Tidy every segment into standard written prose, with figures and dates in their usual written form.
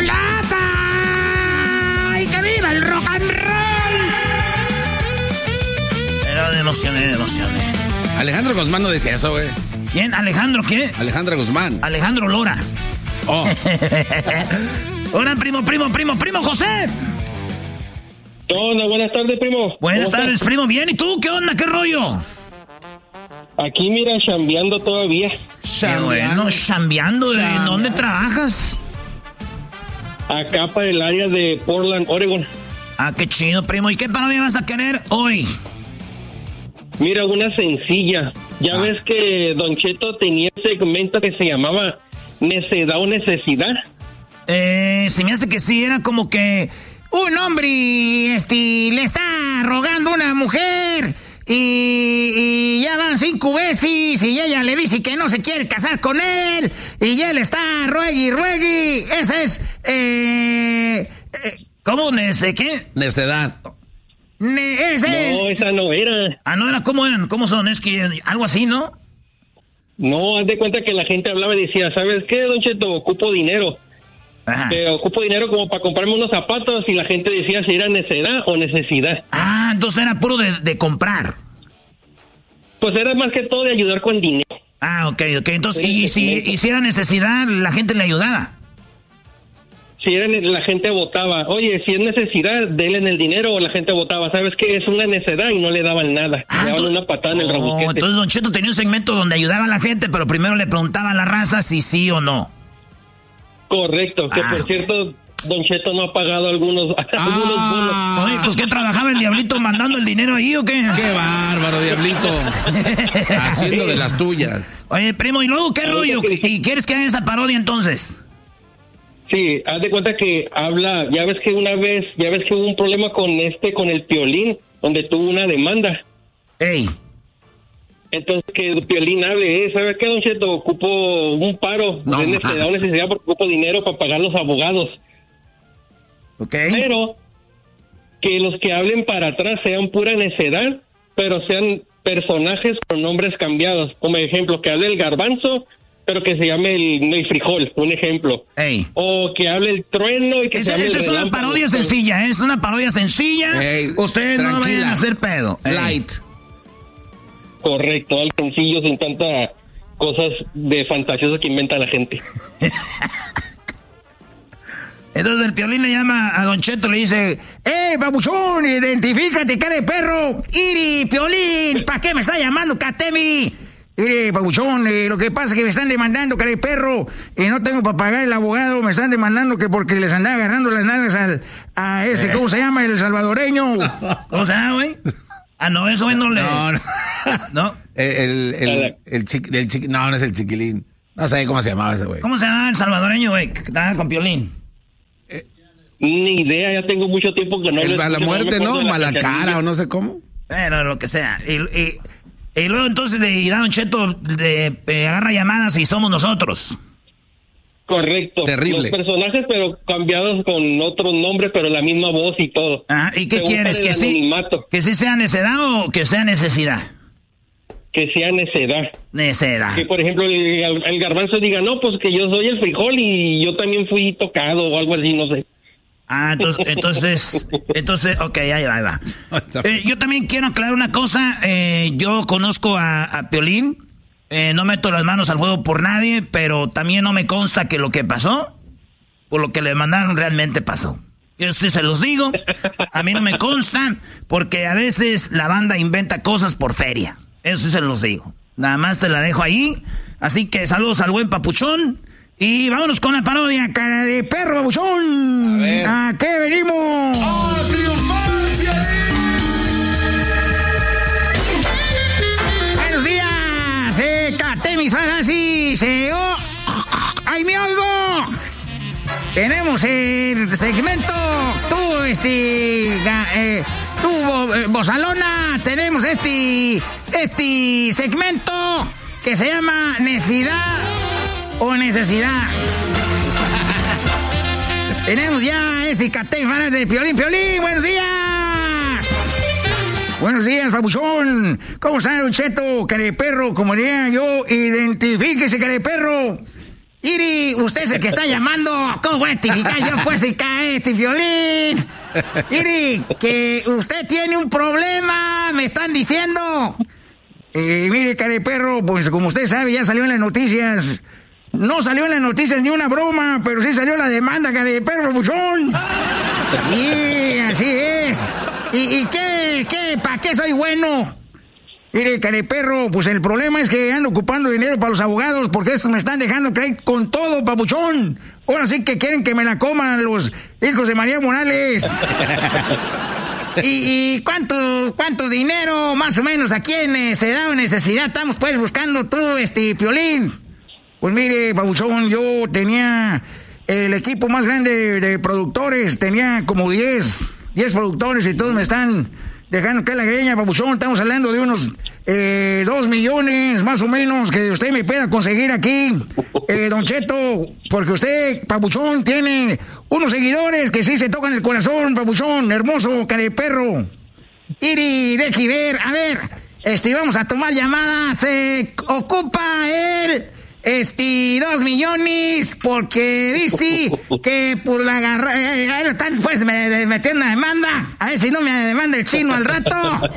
chocolata! ¡Y que viva el rock and roll! Era de emociones. Alejandro Guzmán no decía eso, güey. ¿Quién? ¿Alejandro qué? Alejandro Guzmán. Alejandro Lora. Oh. Hola, primo José. Hola, buenas tardes, primo. Buenas tardes, primo. Bien, ¿y tú? ¿Qué onda? ¿Qué rollo? Aquí, mira, chambeando todavía. Qué bueno, chambeando. ¿En dónde trabajas? Acá para el área de Portland, Oregon. Ah, qué chido, primo. ¿Y qué parodia vas a querer hoy? Mira, una sencilla. Ya ves que Don Cheto tenía un segmento que se llamaba Necedad o Necesidad. Se me hace que sí, era como que un hombre le está rogando a una mujer y ya van 5 veces y ella le dice que no se quiere casar con él y él está ruegue. Esa es, ¿cómo? ¿Qué? Necedad. No, esa no era. Ah, no era, ¿cómo eran? ¿Cómo son? Es que algo así, ¿no? No, haz de cuenta que la gente hablaba y decía, ¿sabes qué, Don Cheto? Ocupo dinero. Ajá. Ocupo dinero como para comprarme unos zapatos y la gente decía si era necedad o necesidad. Ah, entonces era puro de comprar. Pues era más que todo de ayudar con dinero. Ah, ok. Entonces, y si era necesidad, la gente le ayudaba. Si era, la gente votaba, oye, si es necesidad, denle en el dinero, o la gente votaba, ¿sabes qué? Es una necedad y no le daban nada. Le daban una patada en el rabuquete. Entonces Don Cheto tenía un segmento donde ayudaba a la gente, pero primero le preguntaba a la raza si sí o no. Correcto, que por cierto, Don Cheto no ha pagado algunos bonos. Oye, pues ¿qué trabajaba el Diablito mandando el dinero ahí o qué? ¡Qué bárbaro, Diablito! Haciendo de las tuyas. Oye, primo, ¿y luego qué rollo? ¿Y quieres que haga esa parodia entonces? Sí, haz de cuenta que habla, ya ves que hubo un problema con el Piolín, donde tuvo una demanda. ¡Ey! Entonces que el Piolín hable, ¿sabes qué, Don Cheto? Ocupo un paro, necesidad porque ocupo dinero para pagar los abogados. Ok. Pero que los que hablen para atrás sean pura necedad, pero sean personajes con nombres cambiados. Como ejemplo, que hable el Garbanzo, pero que se llame el frijol, un ejemplo. Ey. O que hable el trueno y que se llame el Esta es una parodia sencilla, ¿eh? Es una parodia sencilla. Ey, ustedes no vayan a hacer pedo. Light. Correcto, algo sencillo, sin tantas cosas de fantasiosas que inventa la gente. Entonces el Piolín le llama a Don Cheto, le dice, babuchón, identifícate, cara de perro. Iri, Piolín, ¿para qué me está llamando, Catemi? Mire, pabuchón, lo que pasa es que me están demandando, cara de perro, y no tengo para pagar el abogado, me están demandando que porque les andaba agarrando las nalgas a ese, ¿cómo se llama? El salvadoreño. ¿Cómo se llama, güey? Ah, no, eso no le... No. No es el Chiquilín. No sé cómo se llamaba ese güey. ¿Cómo se llama el salvadoreño, güey, que estaba con Piolín? Ni idea, ya tengo mucho tiempo que no... A la muerte, ¿no? Malacara o no sé cómo. Bueno, lo que sea. Y luego entonces Don Cheto agarra llamadas y somos nosotros. Correcto. Terrible. Los personajes, pero cambiados con otros nombres, pero la misma voz y todo. Ah, ¿y qué quieres? ¿Que sí sea necedad o que sea necesidad? Que sea necedad. Necedad. Que, por ejemplo, el Garbanzo diga, no, pues que yo soy el frijol y yo también fui tocado o algo así, no sé. Ah, entonces, ok, ahí va. Yo también quiero aclarar una cosa. Yo conozco a Piolín. No meto las manos al fuego por nadie, pero también no me consta que lo que pasó, por lo que le mandaron, realmente pasó. Yo sí se los digo. A mí no me consta, porque a veces la banda inventa cosas por feria. Eso sí se los digo. Nada más te la dejo ahí. Así que saludos al buen papuchón. Y vámonos con la parodia, cara de perro, babuchón. ¿A qué venimos? ¡A triunfar, Buenos días, Catemis, así, ¡ay, me oigo! Tenemos el segmento, Bozalona, tenemos este segmento que se llama Necesidad o Necesidad. Tenemos ya ese Catemis de Piolín, buenos días. Buenos días, babuchón. ¿Cómo está, Don Cheto? Cara de perro, como diría yo, identifíquese, cara de perro. Iri, usted es el que está llamando. ¿Cómo voy a identificar yo fuese este Piolín? Iri, que usted tiene un problema, me están diciendo. Mire, careperro, pues como usted sabe, ya salió en las noticias. No salió en las noticias ni una broma, pero sí salió la demanda, careperro, buchón. Y así es. ¿Y qué? ¿Para qué soy bueno? Mire, careperro, pues el problema es que ando ocupando dinero para los abogados porque estos me están dejando caer con todo, papuchón. Ahora sí que quieren que me la coman los hijos de María Morales. ¿Y cuánto dinero más o menos aquí en necesidad o necesidad estamos pues buscando todo Piolín? Pues mire, papuchón, yo tenía el equipo más grande de productores, tenía como 10 productores y todos me están dejando caer la greña, papuchón. Estamos hablando de unos 2 millones más o menos que usted me pueda conseguir aquí, Don Cheto, porque usted, papuchón, tiene unos seguidores que sí se tocan el corazón, papuchón, hermoso, careperro. Iri, deje ver, a ver, vamos a tomar llamadas, se ocupa el 2 millones, porque dice que por la agarra, están pues metiendo una demanda, a ver si no me demanda el chino al rato.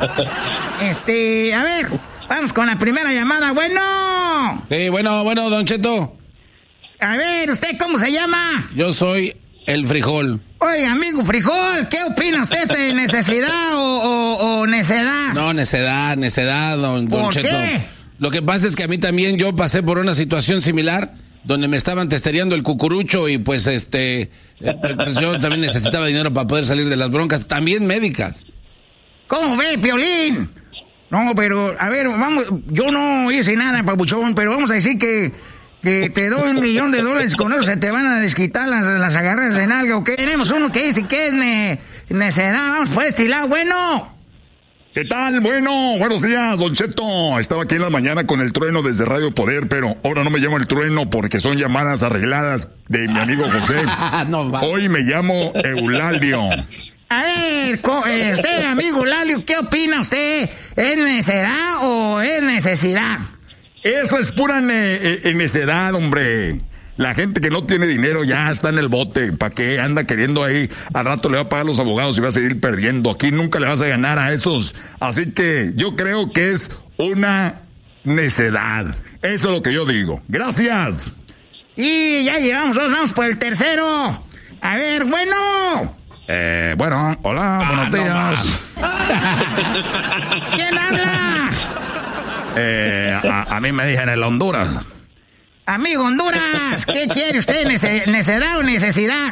A ver, vamos con la primera llamada. Bueno. Sí, bueno, Don Cheto. A ver, ¿usted cómo se llama? Yo soy el Frijol. Oye, amigo Frijol, ¿qué opina usted de necesidad o necedad? No, necedad, don Cheto. ¿Por qué? Lo que pasa es que a mí también yo pasé por una situación similar donde me estaban testereando el cucurucho y pues yo también necesitaba dinero para poder salir de las broncas, también médicas. ¿Cómo ve, Piolín? No, pero, a ver, vamos, yo no hice nada, papuchón, pero vamos a decir que te doy $1 millón, con eso se te van a desquitar las agarras de nalga, ¿o qué? Tenemos uno que dice que es necedad, vamos por este lado, bueno. ¿Qué tal? Bueno, buenos días, Don Cheto. Estaba aquí en la mañana con el trueno desde Radio Poder, pero ahora no me llamo el trueno porque son llamadas arregladas de mi amigo José. Hoy me llamo Eulalio. A ver, usted, amigo Eulalio, ¿qué opina usted? ¿Es necedad o es necesidad? Eso es pura necedad, hombre. La gente que no tiene dinero ya está en el bote. ¿Para qué anda queriendo ahí? Al rato le va a pagar los abogados y va a seguir perdiendo. Aquí nunca le vas a ganar a esos. Así que yo creo que es una necedad. Eso es lo que yo digo. Gracias. Y ya llevamos dos, vamos por el tercero. A ver, bueno. Bueno, hola, buenos días. ¿Quién habla? A mí me dicen el Honduras. Amigo Honduras, ¿qué quiere usted? ¿Necedad o necesidad?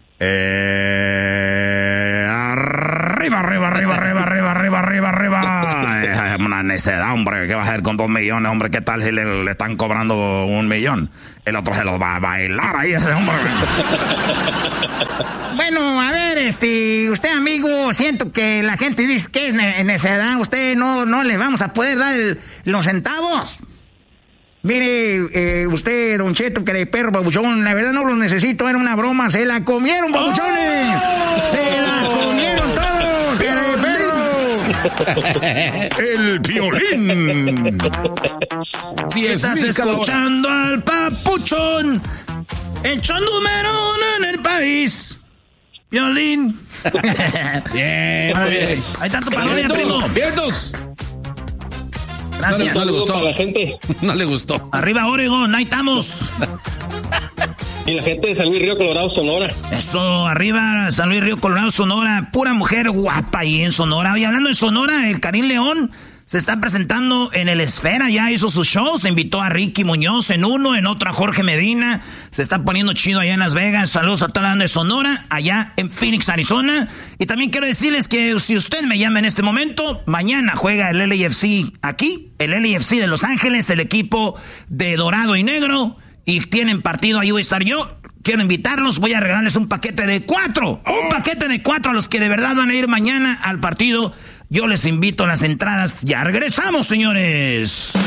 Arriba. Una necedad, hombre. ¿Qué va a hacer con 2 millones, hombre? ¿Qué tal si le están cobrando 1 millón? El otro se los va a bailar ahí, ese hombre. Bueno, a ver, usted, amigo, siento que la gente dice que es necedad. Usted no le vamos a poder dar los centavos. Mire, usted, Don Cheto, que de perro, babuchón, la verdad no los necesito, era una broma, se la comieron, babuchones. Se la comieron todos, que de perro. El Piolín. Estás escuchando al Papuchón, hecho número 1 en el país. Piolín. Bien, muy bien. Hay tanto parodia, primo. ¡Vientos! Gracias. No le gustó. La gente. No le gustó. Arriba, Oregon, ahí estamos. Y la gente de San Luis Río Colorado, Sonora. Eso, arriba, San Luis Río Colorado, Sonora. Pura mujer guapa ahí en Sonora. Y hablando de Sonora, el Karim León se está presentando en el Esfera, ya hizo sus shows, se invitó a Ricky Muñoz en uno, en otro a Jorge Medina, se está poniendo chido allá en Las Vegas. Saludos a toda la banda de Sonora, allá en Phoenix, Arizona. Y también quiero decirles que si usted me llama en este momento, mañana juega el LAFC aquí, el LAFC de Los Ángeles, el equipo de dorado y negro, y tienen partido, ahí voy a estar yo. Quiero invitarlos, voy a regalarles un paquete de 4, un paquete de 4 a los que de verdad van a ir mañana al partido. Yo les invito a las entradas. Ya regresamos, señores.